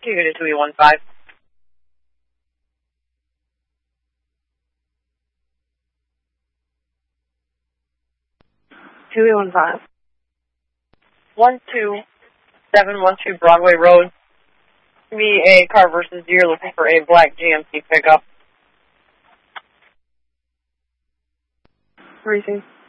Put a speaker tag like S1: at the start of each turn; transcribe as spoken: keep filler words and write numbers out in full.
S1: Can you go to two eight one five?
S2: two eight one five.
S1: one two seven one two Broadway Road. Be a car versus deer looking for a black G M C pickup.
S2: Racing.